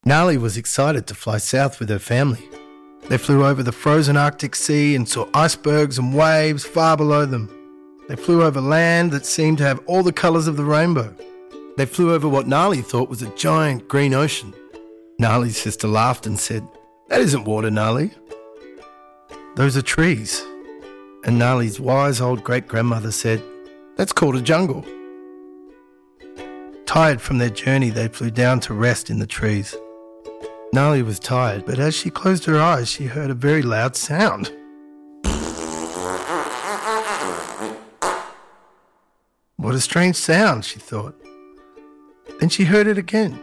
Gnarly was excited to fly south with her family. They flew over the frozen Arctic Sea and saw icebergs and waves far below them. They flew over land that seemed to have all the colours of the rainbow. They flew over what Gnarly thought was a giant green ocean. Gnarly's sister laughed and said, "That isn't water, Gnarly. Those are trees." And Gnarly's wise old great-grandmother said, "That's called a jungle." Tired from their journey, they flew down to rest in the trees. Gnarly was tired, but as she closed her eyes, she heard a very loud sound. What a strange sound, she thought. Then she heard it again.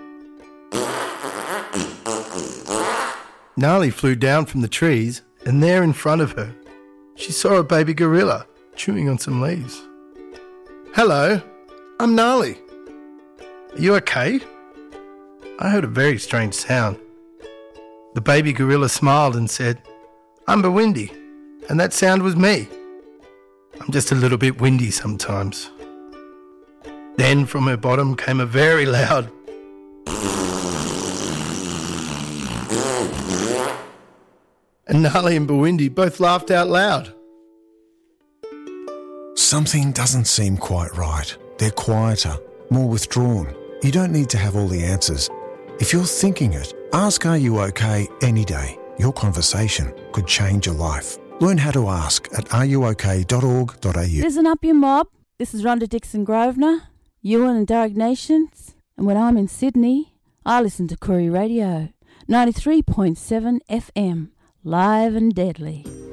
Gnarly flew down from the trees, and there in front of her, she saw a baby gorilla chewing on some leaves. "Hello, I'm Gnarly. Are you okay? I heard a very strange sound." The baby gorilla smiled and said, "I'm Bawindi, and that sound was me. I'm just a little bit windy sometimes." Then from her bottom came a very loud and Gnarly and Bawindi both laughed out loud. Something doesn't seem quite right. They're quieter, more withdrawn. You don't need to have all the answers. If you're thinking it, ask Are You OK any day. Your conversation could change your life. Learn how to ask at areyouok.org.au. Listen up, you mob. This is Rhonda Dixon Grosvenor, Ewan and Darug Nations. And when I'm in Sydney, I listen to Koori Radio, 93.7 FM, live and deadly.